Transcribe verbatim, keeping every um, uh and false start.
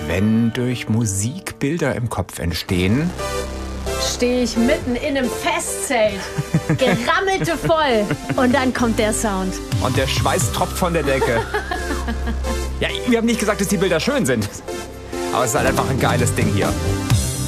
Wenn durch Musik Bilder im Kopf entstehen, stehe ich mitten in einem Festzelt, gerammelte voll, und dann kommt der Sound. Und der Schweiß tropft von der Decke. Ja, wir haben nicht gesagt, dass die Bilder schön sind. Aber es ist halt einfach ein geiles Ding hier.